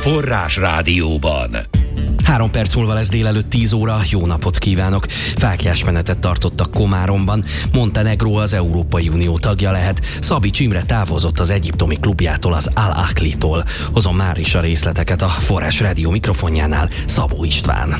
Forrás Rádióban. 3 perc múlva lesz délelőtt 10 óra, jó napot kívánok! Fáklyásmenetet tartottak Komáromban. Montenegró az Európai Unió tagja lehet. Szabics Imre távozott az egyiptomi klubjától, az Al-Ahlitól. Hozom már is a részleteket a Forrás Rádió mikrofonjánál, Szabó István.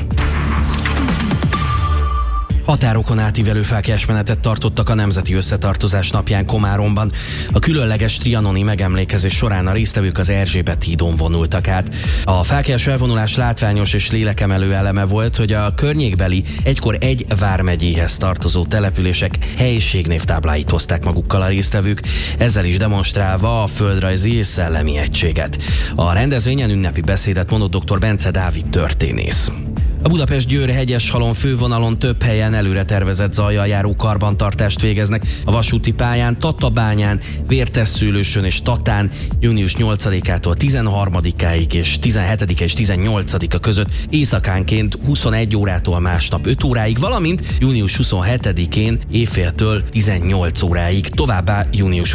Határokon átívelő fáklyásmenetet tartottak a Nemzeti Összetartozás napján Komáromban. A különleges trianoni megemlékezés során a résztvevők az Erzsébet hídon vonultak át. A fáklyás felvonulás látványos és lélekemelő eleme volt, hogy a környékbeli, egykor egy vármegyéhez tartozó települések helységnévtábláit hozták magukkal a résztvevők, ezzel is demonstrálva a földrajzi és szellemi egységet. A rendezvényen ünnepi beszédet mondott dr. Bence Dávid történész. A Budapest-Győr Hegyeshalom fővonalon több helyen előre tervezett zajjal járó karbantartást végeznek. A vasúti pályán, Tatabányán, Vértesszőlősön és Tatán június 8-ától 13-áig és 17-e és 18-a között éjszakánként 21 órától másnap 5 óráig, valamint június 27-én éjféltől 18 óráig, továbbá június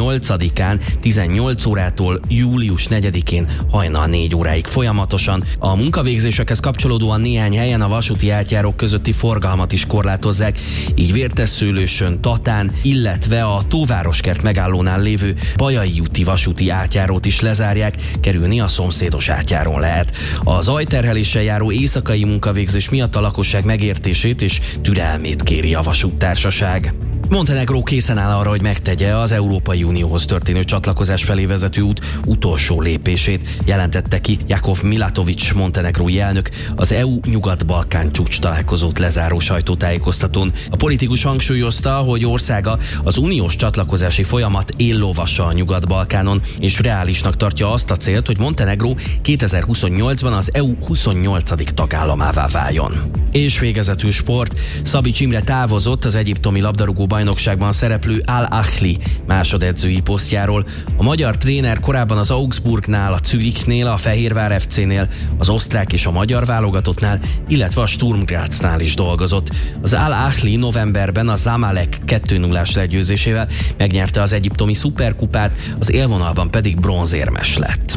28-án 18 órától július 4-én hajnal 4 óráig folyamatosan. A munkavégzésekhez kapcsolódóan néhány helyen a vasúti átjárók közötti forgalmat is korlátozzák, így Vértesszőlősön, Tatán, illetve a Tóvároskert megállónál lévő Bajai úti vasúti átjárót is lezárják, kerülni a szomszédos átjárón lehet. A zajterheléssel járó éjszakai munkavégzés miatt a lakosság megértését és türelmét kéri a vasúttársaság. Montenegró készen áll arra, hogy megtegye az Európai Unióhoz történő csatlakozás felé vezető út utolsó lépését, jelentette ki Jakov Milatović montenegrói elnök az EU Nyugat-Balkán csúcs találkozót lezáró sajtótájékoztatón. A politikus hangsúlyozta, hogy országa az uniós csatlakozási folyamat éllovasa a Nyugat-Balkánon, és reálisnak tartja azt a célt, hogy Montenegró 2028-ban az EU 28. tagállamává váljon. És végezetül sport. Szabics Imre távozott az egyiptomi labdarúgó bajnokságban szereplő Al-Ahli másodedzői posztjáról. A magyar tréner korábban az Augsburgnál, a Zürichnél, a Fehérvár FC-nél, az osztrák és a magyar válogatottnál, illetve a Sturm Graznál is dolgozott. Az Al-Ahli novemberben a Zamalek 2-0-ás legyőzésével megnyerte az egyiptomi szuperkupát, az élvonalban pedig bronzérmes lett.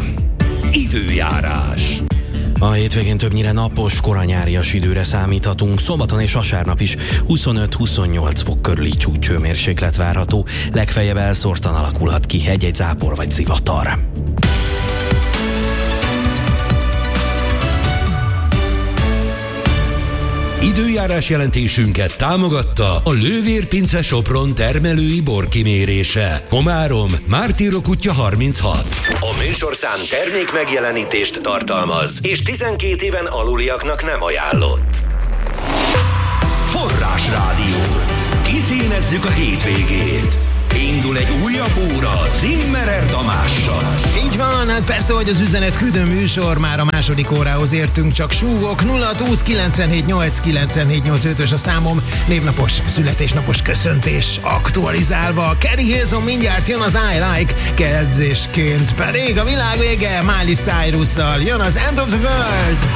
Időjárás. A hétvégén többnyire napos, koranyárias időre számíthatunk, szombaton és vasárnap is 25-28 fok körüli csúcshőmérséklet várható, legfeljebb elszórtan alakulhat ki egy-egy zápor vagy zivatar. Időjárás jelentésünket támogatta a Lővér Pince Sopron termelői borkimérése. Komárom, Mártírok útja 36. A műsorszám termék megjelenítést tartalmaz, és 12 éven aluliaknak nem ajánlott. Forrás Rádió. Kiszínezzük a hétvégét. Indul egy újabb óra Zimmerer Tamással. Így van, hát persze, hogy az üzenet küldő műsor, már a második órához értünk, csak súgok. 0-20 97 8 97 8 a számom, névnapos, születésnapos köszöntés aktualizálva. Carrie Hilson mindjárt jön az I Like, kezdésként pedig a világ vége, Miley Cyrus-szal jön az End of the World.